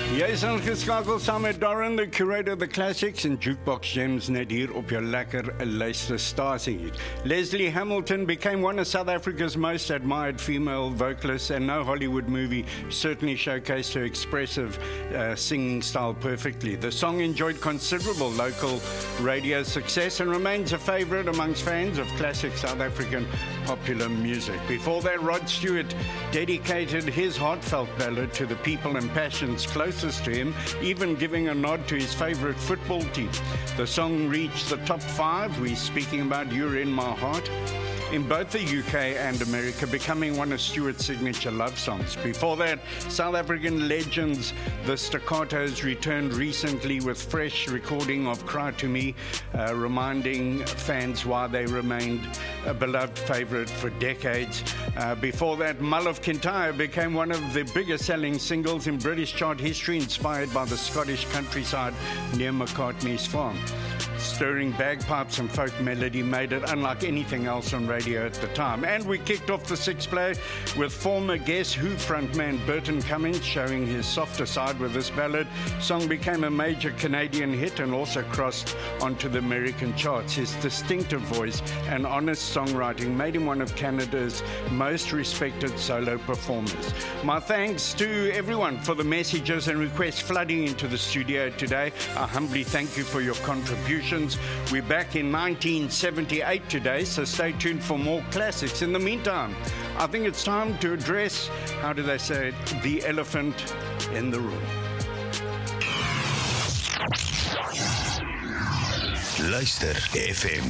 Jy is ingeskakel saam met Darren, the curator of the classics en Jukebox Gems net hier op jou lekker luisterstasie. Leslie Hamilton became one of South Africa's most admired female vocalists, and no Hollywood movie certainly showcased her expressive singing style perfectly. The song enjoyed considerable local radio success and remains a favorite amongst fans of classic South African popular music. Before that, Rod Stewart dedicated his heartfelt ballad to the people and passions closest to him, even giving a nod to his favorite football team. The song reached the top 5. We're speaking about You're in My Heart in both the UK and America, becoming one of Stewart's signature love songs. Before that, South African legends The Staccatos returned recently with fresh recording of Cry to Me, reminding fans why they remained a beloved favourite for decades. Before that, Mull of Kintyre became one of the biggest selling singles in British chart history, inspired by the Scottish countryside near McCartney's farm. Stirring bagpipes and folk melody made it unlike anything else on radio at the time. And we kicked off the six play with former Guess Who frontman Burton Cummings showing his softer side with this ballad. Song became a major Canadian hit and also crossed onto the American charts. His distinctive voice and honest songwriting made him one of Canada's most respected solo performers. My thanks to everyone for the messages and requests flooding into the studio today. I humbly thank you for your contributions. We're back in 1978 today, so stay tuned for more classics. In the meantime, I think it's time to address, how do they say it, the elephant in the room. Luister FM